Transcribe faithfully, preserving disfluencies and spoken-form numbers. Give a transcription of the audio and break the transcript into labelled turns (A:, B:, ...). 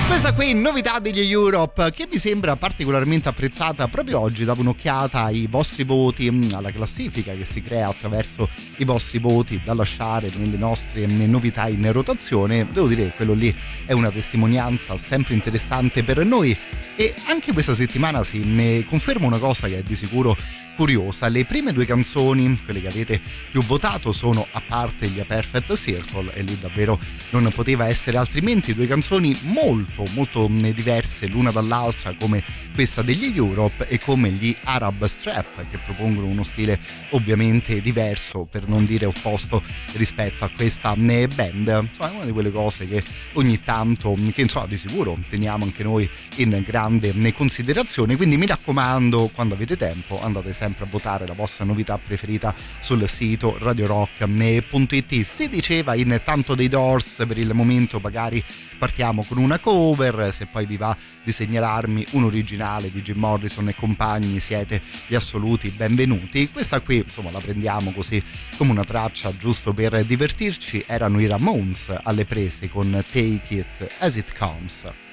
A: Questa qui, novità degli Europe, che mi sembra particolarmente apprezzata proprio oggi. Davo un'occhiata ai vostri voti, alla classifica che si crea attraverso i vostri voti da lasciare nelle nostre novità in rotazione. Devo dire che quello lì è una testimonianza sempre interessante per noi. E anche questa settimana si ne conferma una cosa che è di sicuro curiosa. Le prime due canzoni, quelle che avete più votato, sono, a parte gli A Perfect Circle, e lì davvero non poteva essere altrimenti, due canzoni molto molto diverse l'una dall'altra, come questa degli Europe e come gli Arab Strap, che propongono uno stile ovviamente diverso, per non dire opposto, rispetto a questa band. Insomma, è una di quelle cose che ogni tanto, che insomma di sicuro teniamo anche noi in grande considerazione. Quindi mi raccomando, quando avete tempo andate sempre a votare la vostra novità preferita sul sito radio rock punto it. Si diceva in tanto dei Doors, per il momento magari partiamo con una cover, se poi vi va di segnalarmi un originale di Jim Morrison e compagni siete gli assoluti benvenuti. Questa qui insomma la prendiamo così come una traccia giusto per divertirci. Erano i Ramones alle prese con Take It As It Comes.